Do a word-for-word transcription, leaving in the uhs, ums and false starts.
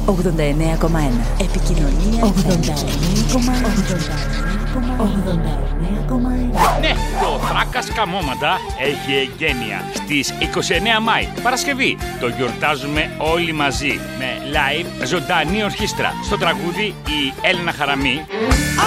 ογδόντα εννέα κόμμα ένα. Επικοινωνία ογδόντα εννέα κόμμα ένα. Ναι, το Θράκας Καμώματα έχει εγγένεια στις είκοσι εννέα Μάη, Παρασκευή. Το γιορτάζουμε όλοι μαζί με live ζωντανή ορχήστρα. Στο τραγούδι η Έλληνα Χαραμή.